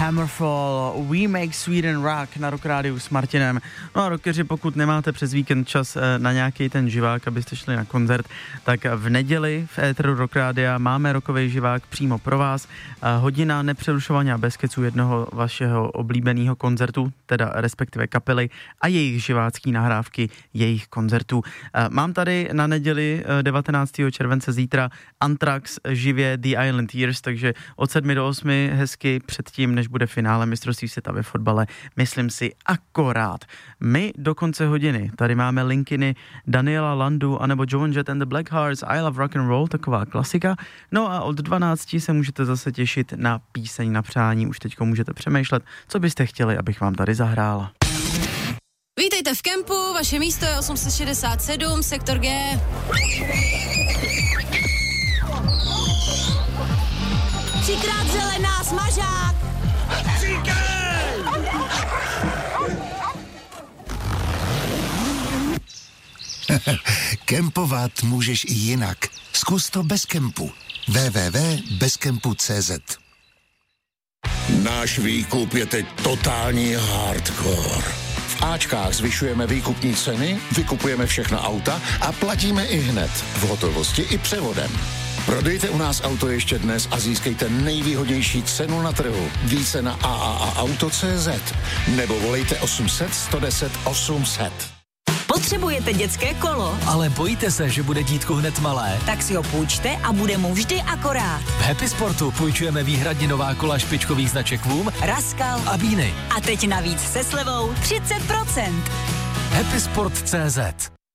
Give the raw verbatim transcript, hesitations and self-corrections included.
Hammerfall, We Make Sweden Rock na Rock Rádiu s Martinem. No a rockeři, pokud nemáte přes víkend čas na nějaký ten živák, abyste šli na koncert, tak v neděli v éteru Rock Rádia máme rockový živák přímo pro vás. Hodina nepřerušovaně a bez keců jednoho vašeho oblíbeného koncertu, teda respektive kapely a jejich živácký nahrávky jejich koncertů. Mám tady na neděli devatenáctého července zítra Anthrax živě The Island Years, takže od sedmi do osmi hezky předtím, než bude finále mistrovství světa ve fotbale, myslím si akorát. My do konce hodiny tady máme linkiny Daniela Landu anebo Joan Jett and the Blackhearts, I Love Rock and Roll, taková klasika. No a od dvanácti se můžete zase těšit na píseň na přání. Už teďko můžete přemýšlet, co byste chtěli, abych vám tady zahrála. Vítejte v kempu, vaše místo je osm set šedesát sedm, sektor G. Třikrát zelená, smažák! Kempovat můžeš i jinak. Zkus to bez kempu. w w w tečka bezkempu tečka cé zet. Náš výkup je teď totální hardcore. V Ačkách zvyšujeme výkupní ceny, vykupujeme všechna auta a platíme i hned, v hotovosti i převodem. Prodejte u nás auto ještě dnes a získejte nejvýhodnější cenu na trhu. Více na a a a auto tečka cé zet nebo volejte osm set, sto deset, osm set. Potřebujete dětské kolo? Ale bojíte se, že bude dítko hned malé? Tak si ho půjčte a bude mu vždy akorát. V Happy Sportu půjčujeme výhradně nová kola špičkových značek Voom, Raskal a Bíny. A teď navíc se slevou třicet procent. Happy Sport tečka cé zet